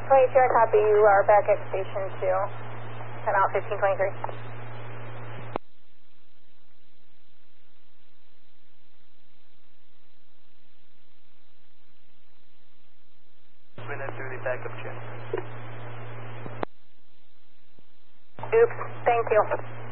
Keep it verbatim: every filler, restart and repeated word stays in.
twenty-two, I copy. You are back at station two. Time out fifteen twenty-three. Twin F thirty backup check. Oops, thank you.